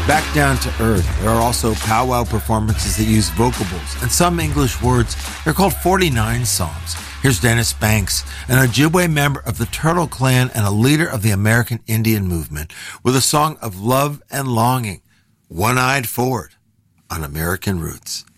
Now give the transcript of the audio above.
Back down to earth, there are also powwow performances that use vocables and some English words. They're called 49 songs. Here's Dennis Banks, an Ojibwe member of the Turtle Clan and a leader of the American Indian movement, with a song of love and longing, One-Eyed Forward, on American Roots.